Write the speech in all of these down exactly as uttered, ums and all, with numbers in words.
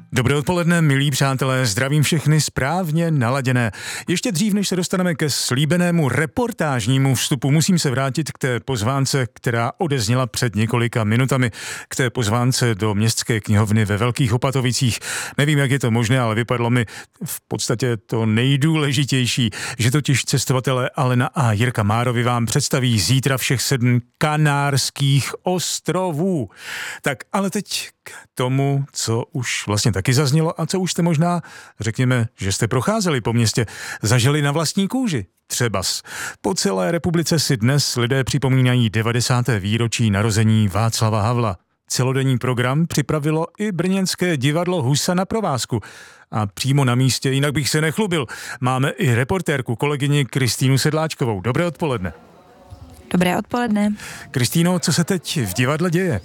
Dobré odpoledne, milí přátelé, zdravím všechny správně naladěné. Ještě dřív, než se dostaneme ke slíbenému reportážnímu vstupu, musím se vrátit k té pozvánce, která odezněla před několika minutami, k té pozvánce do Městské knihovny ve Velkých Opatovicích. Nevím, jak je to možné, ale vypadlo mi v podstatě to nejdůležitější, že totiž cestovatelé Alena a Jirka Márovi vám představí zítra všech sedm Kanárských ostrovů. Tak ale teď k tomu, co už vlastně taky zaznělo a co už jste možná, řekněme, že jste procházeli po městě, zažili na vlastní kůži. Třebas. Po celé republice si dnes lidé připomínají devadesáté výročí narození Václava Havla. Celodenní program připravilo i brněnské divadlo Husa na provázku. A přímo na místě, jinak bych se nechlubil, máme i reportérku, kolegyni Kristýnu Sedláčkovou. Dobré odpoledne. Dobré odpoledne. Kristýno, co se teď v divadle děje?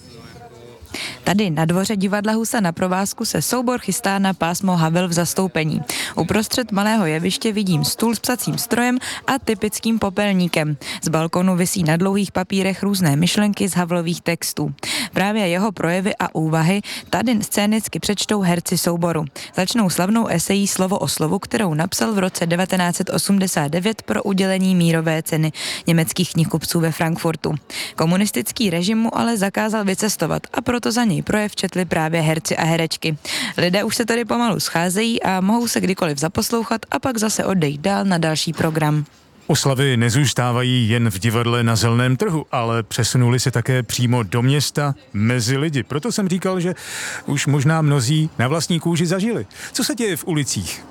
Tady na dvoře divadla Husa na provázku se soubor chystá na pásmo Havel v zastoupení. Uprostřed malého jeviště vidím stůl s psacím strojem a typickým popelníkem. Z balkonu visí na dlouhých papírech různé myšlenky z Havlových textů. Právě jeho projevy a úvahy tady scénicky přečtou herci souboru. Začnou slavnou esejí Slovo o slovu, kterou napsal v roce devatenáct set osmdesát devět pro udělení mírové ceny německých knihkupců ve Frankfurtu. Komunistický režim mu ale zakázal vycestovat a proto za něj projev četli právě herci a herečky. Lidé už se tady pomalu scházejí a mohou se kdykoliv zaposlouchat a pak zase odejít dál na další program. Oslavy nezůstávají jen v divadle na Zeleném trhu, ale přesunuli se také přímo do města mezi lidi. Proto jsem říkal, že už možná mnozí na vlastní kůži zažili. Co se děje v ulicích?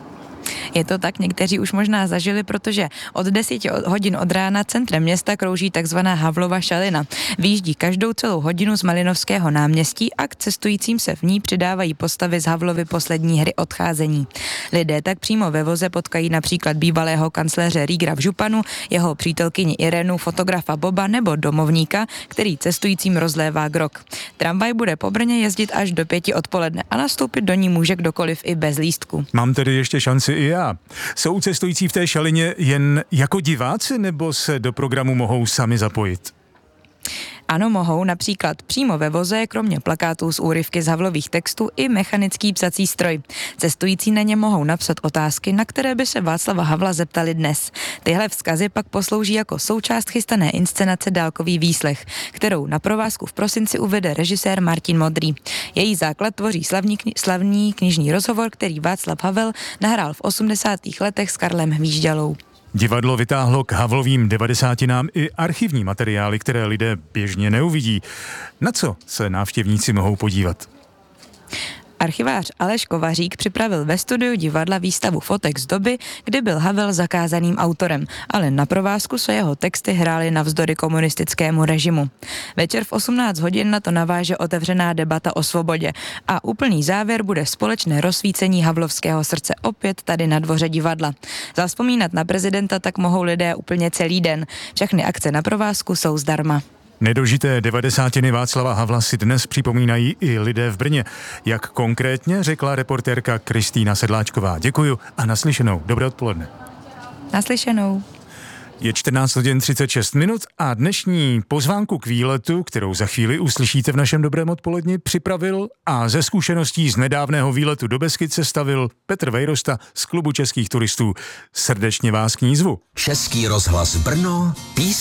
Je to tak, někteří už možná zažili, protože od deseti hodin od rána centrem města krouží takzvaná Havlova šalina. Výjíždí každou celou hodinu z Malinovského náměstí a k cestujícím se v ní přidávají postavy z Havlovy poslední hry Odcházení. Lidé tak přímo ve voze potkají například bývalého kancléře Rígra v Županu, jeho přítelkyni Irenu, fotografa Boba nebo domovníka, který cestujícím rozlévá grog. Tramvaj bude po Brně jezdit až do pěti odpoledne a nastoupit do ní může kdokoliv i bez lístku. Mám tedy ještě šanci i já. Jsou cestující v té šalině jen jako diváci, nebo se do programu mohou sami zapojit? Ano, mohou, například přímo ve voze, kromě plakátů z úryvky z Havlových textů, i mechanický psací stroj. Cestující na ně mohou napsat otázky, na které by se Václava Havla zeptali dnes. Tyhle vzkazy pak poslouží jako součást chystané inscenace Dálkový výslech, kterou na provázku v prosinci uvede režisér Martin Modrý. Její základ tvoří slavný, kni- slavný knižní rozhovor, který Václav Havel nahrál v osmdesátých letech s Karlem Hvížďalou. Divadlo vytáhlo k Havlovým devadesátinám i archivní materiály, které lidé běžně neuvidí. Na co se návštěvníci mohou podívat? Archivář Aleš Kovařík připravil ve studiu divadla výstavu fotek z doby, kdy byl Havel zakázaným autorem, ale na provázku se jeho texty hrály navzdory komunistickému režimu. Večer v osmnáct hodin na to naváže otevřená debata o svobodě a úplný závěr bude společné rozsvícení havlovského srdce opět tady na dvoře divadla. Zavzpomínat na prezidenta tak mohou lidé úplně celý den. Všechny akce na provázku jsou zdarma. Nedožité devadesátiny Václava Havla si dnes připomínají i lidé v Brně. Jak konkrétně, řekla reportérka Kristýna Sedláčková. Děkuju a naslyšenou. Dobré odpoledne. Naslyšenou. Je čtrnáct hodin třicet šest minut a dnešní pozvánku k výletu, kterou za chvíli uslyšíte v našem dobrém odpoledni, připravil a ze zkušeností z nedávného výletu do Beskyd sestavil Petr Vejrosta z Klubu českých turistů. Srdečně vás k ní zvu. Český rozhlas Brno, písně.